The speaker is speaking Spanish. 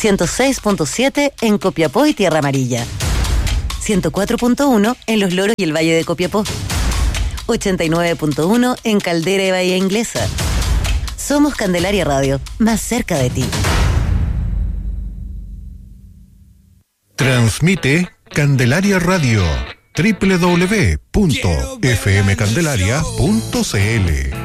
106.7 en Copiapó y Tierra Amarilla, 104.1 en Los Loros y el Valle de Copiapó, 89.1 en Caldera y Bahía Inglesa. Somos Candelaria Radio, más cerca de ti. Transmite Candelaria Radio, www.fmcandelaria.cl.